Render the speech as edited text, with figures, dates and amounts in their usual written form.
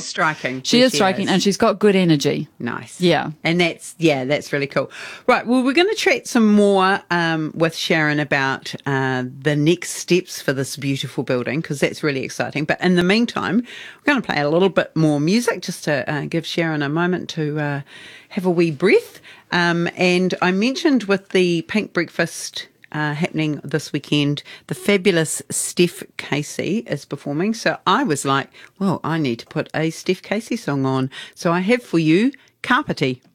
is striking. She is striking, and she's got good energy. Nice. Yeah. And that's really cool. Right, well, we're going to chat some more with Sharon about the next steps for this beautiful building, because that's really exciting. But in the meantime, we're going to play a little bit more music just to give Sharon a moment to have a wee breath. And I mentioned with the Pink Breakfast happening this weekend, the fabulous Steph Casey is performing. So I was like, well, I need to put a Steph Casey song on. So I have for you Carpety.